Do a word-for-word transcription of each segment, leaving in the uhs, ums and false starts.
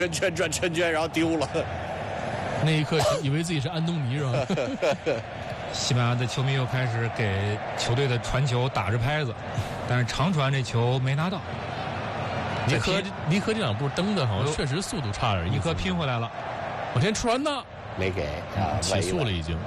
圈圈转圈圈，然后丢了。 那一刻以为自己是安东尼是吧？ 西班牙的球迷又开始给球队的传球打着拍子，但是长传这球没拿到。 尼科尼科这两步蹬的好像确实速度差点， 尼科拼回来了， 往前传呢， 没给啊， 起诉了已经，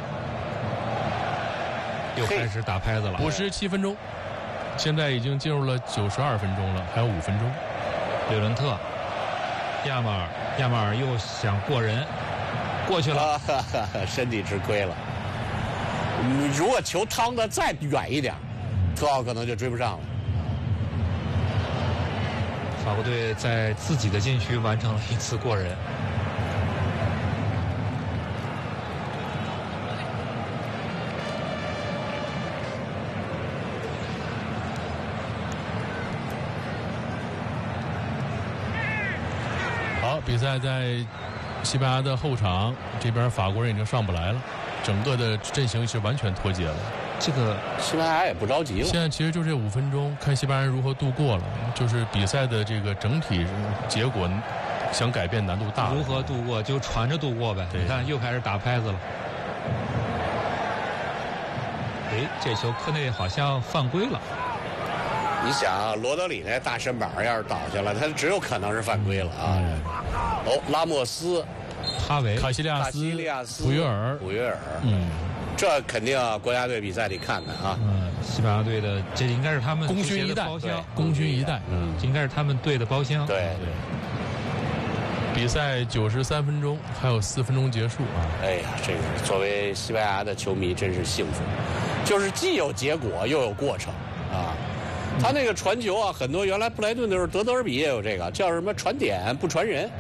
又开始打拍子了。 补时七分钟，现在已经进入了九十二分钟了，还有五分钟。 略伦特，亚马尔，亚马尔又想过人，过去了， 啊、哈哈身体吃亏了。嗯，如果球趟的再远一点，特奥可能就追不上了。 法国队在自己的禁区完成了一次过人。 好，比赛在西班牙的后场，这边法国人已经上不来了，整个的阵型是完全脱节了。 这个西班牙也不着急了， 现在其实就这五分钟，看西班牙人如何度过了。就是比赛的这个整体结果，想改变难度大。 如何度过就传着度过呗。你看又开始打拍子了。哎，这球科内好像犯规了。 你想，罗德里那大身板要是倒下了，他只有可能是犯规了啊。嗯、哦，拉莫斯、 哈维、 卡西利亚斯、 卡西利亚斯、 普约尔、 普约尔， 嗯。 这肯定啊，国家队比赛里看看啊。 嗯，西班牙队的这应该是他们功勋一代，功勋一代， 嗯， 应该是他们队的包厢。 对对。比赛九十三分钟，还有四分钟结束啊！ 哎呀，这个作为西班牙的球迷真是幸福，就是既有结果又有过程啊。他那个传球啊，很多原来布莱顿的时候，德德尔比也有这个，叫什么传点不传人。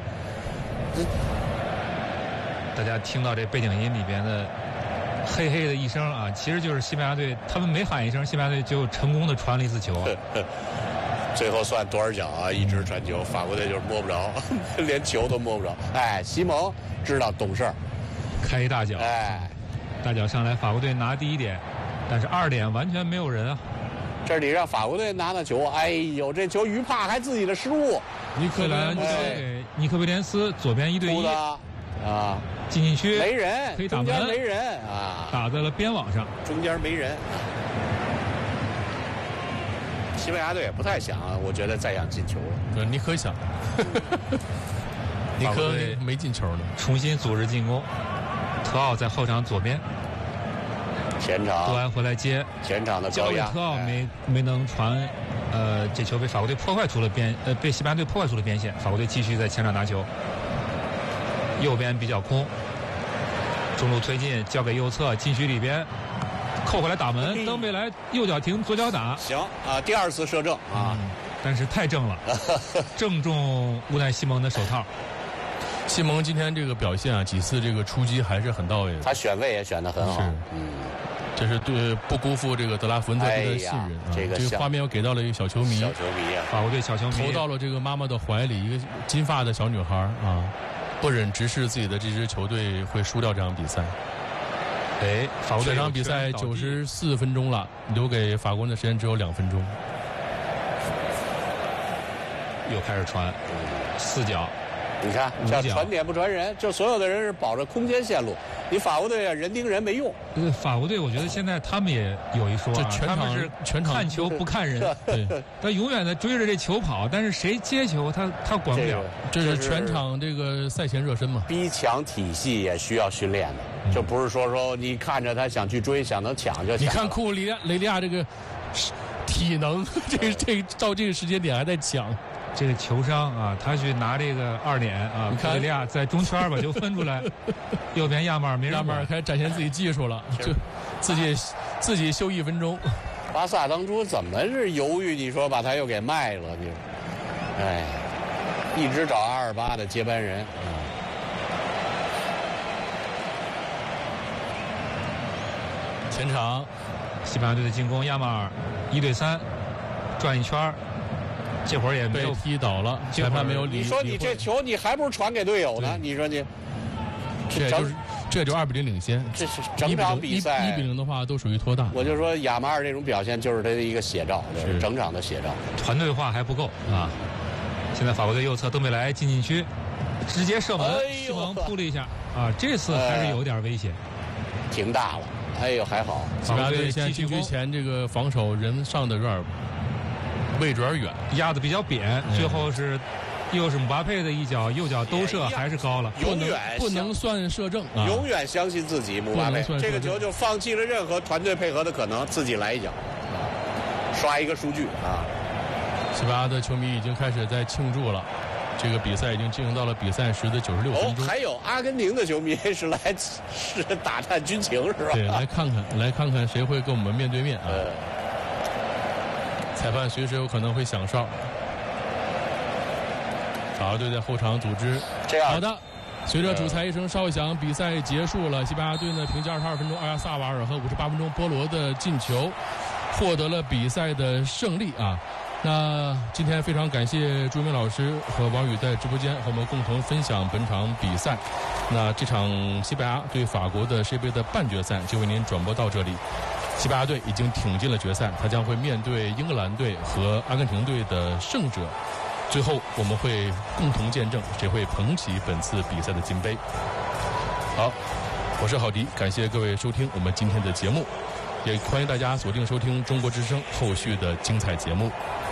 大家听到这背景音里边的。嘿嘿的一声啊，其实就是西班牙队，他们每喊一声，西班牙队就成功的传了一次球、啊。 最后算多少脚啊？一直传球，法国队就是摸不着，连球都摸不着。哎，西蒙知道懂事儿， 开一大脚， 哎， 大脚上来，法国队拿第一点，但是二点完全没有人啊。 这里让法国队拿到球，哎呦，这球于帕还自己的失误， 尼克兰交给尼克威廉斯，左边一对一啊。 进禁区没人， 可以打门， 中间没人啊， 打在了边网上， 中间没人。西班牙队也不太想，我觉得再想进球了。 尼克想，尼克没进球呢。 重新组织进攻，特奥在后场左边， 前场多安回来接， 前场的高压， 特奥没、哎、没能传，呃，这球被法国队破坏出了边，呃，被西班牙队破坏出了边线，法国队继续在前场拿球。右边比较空，中路推进，交给右侧禁区里边，扣回来打门，登贝莱右脚停，左脚打， 行啊，第二次射正啊、嗯， 但是太正了，正中乌奈西蒙的手套。 西蒙今天这个表现啊，几次这个出击还是很到位的， 他选位也选得很好， 嗯，这是对不辜负这个德拉福恩特队的信任、 哎、这个、 啊、这个画面又给到了一个小球迷， 小球迷啊， 法国队小球迷投到了这个妈妈的怀里，一个金发的小女孩啊。不忍直视自己的这支球队会输掉这场比赛。 哎，法国队这场比赛九十四分钟了，留给法国人的时间只有两分钟。 又开始传四脚， 你看叫传点不传人，就所有的人是保着空间线路。你法国队啊，人盯人没用。 呃，法国队我觉得现在他们也有一说、啊， 全场他们是全场看球不看人， 对， 他永远在追着这球跑，但是谁接球他他管不了。 这是全场这个赛前热身嘛。 逼抢体系也需要训练的，嗯、就不是说说你看着他想去追，想能抢就抢。 你看库里亚雷利亚这个体能，这这到这个时间点还在抢。 这个球商啊，他去拿这个二点啊， 你看利亚在中圈把球分出来，右边亚马尔没人， 亚马尔开始展现自己技术了，就自己自己休一分钟。 巴萨当初怎么是犹豫？你说把他又给卖了，你，哎，一直找阿尔巴的接班人。嗯、 前场， 西班牙队的进攻，亚马尔一对三，转一圈。这会儿也没有被踢倒了，裁判没有理。 你说你这球你还不如传给队友呢？你说你， 这就是这就二比零领先。 这是整场比赛一比零的话都属于拖大。 我就说亚马尔这种表现就是他的一个写照，是整场的写照。 团队化还不够啊！现在法国队右侧登贝莱进禁区， 直接射门， 哎西蒙扑了一下啊，这次还是有点危险， 挺大了。哎呦，还好。 西班牙队现在禁区前这个防守人上的有点位置有点远， 压的比较扁，嗯、最后是又是姆巴佩的一脚右脚兜射，还是高了， 永远不能算射正、啊， 永远相信自己，姆巴佩这个球就放弃了任何团队配合的可能，自己来一脚，刷一个数据啊。 西班牙的球迷已经开始在庆祝了。这个比赛已经进行到了比赛时的九十六分钟。 哦，还有阿根廷的球迷是来是打探军情是吧？ 对，来看看，来看看谁会跟我们面对面啊？ 呃、 裁判随时有可能会响哨。法国队在后场组织。 这样好的。随着主裁一声哨响，比赛结束了。西班牙队呢，凭借二十二分钟阿亚萨瓦尔和五十八分钟波罗的进球，获得了比赛的胜利啊。那今天非常感谢朱明老师和王宇在直播间和我们共同分享本场比赛。那这场西班牙对法国的世界杯的半决赛就为您转播到这里。西班牙队已经挺进了决赛，他将会面对英格兰队和阿根廷队的胜者。最后我们会共同见证谁会捧起本次比赛的金杯。好，我是郝迪，感谢各位收听我们今天的节目，也欢迎大家锁定收听中国之声后续的精彩节目。